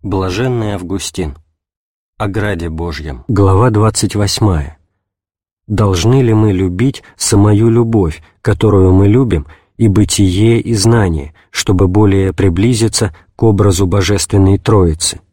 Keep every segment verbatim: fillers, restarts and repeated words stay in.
Блаженный Августин. О граде Божьем. Глава двадцать восьмая. Должны ли мы любить самую любовь, которую мы любим, и бытие, и знание, чтобы более приблизиться к образу Божественной Троицы?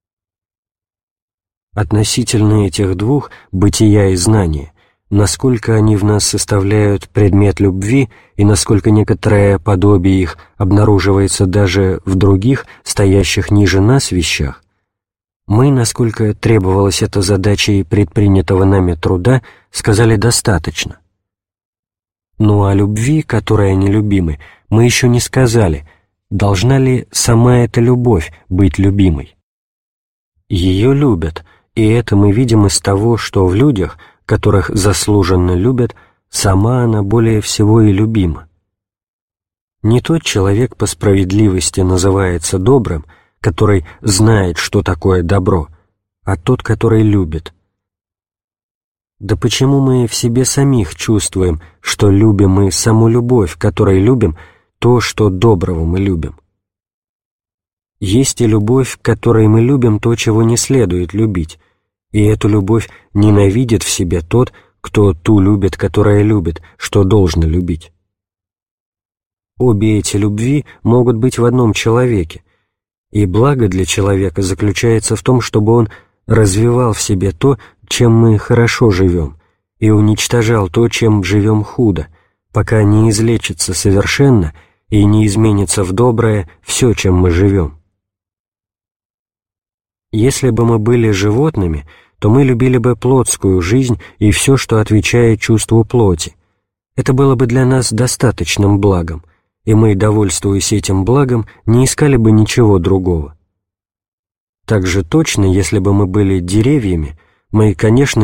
Относительно этих двух, бытия и знания, насколько они в нас составляют предмет любви и насколько некоторое подобие их обнаруживается даже в других, стоящих ниже нас вещах, мы, насколько требовалось это задачей предпринятого нами труда, сказали достаточно. Но о любви, которая нелюбимой, мы еще не сказали, должна ли сама эта любовь быть любимой. Ее любят, и это мы видим из того, что в людях, которых заслуженно любят, сама она более всего и любима. Не тот человек по справедливости называется добрым, который знает, что такое добро, а тот, который любит. Да почему мы в себе самих чувствуем, что любим мы саму любовь, которой любим то, что доброго мы любим? Есть и любовь, которой мы любим то, чего не следует любить, и эту любовь ненавидит в себе тот, кто ту любит, которая любит, что должно любить. Обе эти любви могут быть в одном человеке, и благо для человека заключается в том, чтобы он развивал в себе то, чем мы хорошо живем, и уничтожал то, чем живем худо, пока не излечится совершенно и не изменится в доброе все, чем мы живем. Если бы мы были животными, то мы любили бы плотскую жизнь и все, что отвечает чувству плоти. Это было бы для нас достаточным благом, и мы, довольствуясь этим благом, не искали бы ничего другого. Так же точно, если бы мы были деревьями, мы, конечно,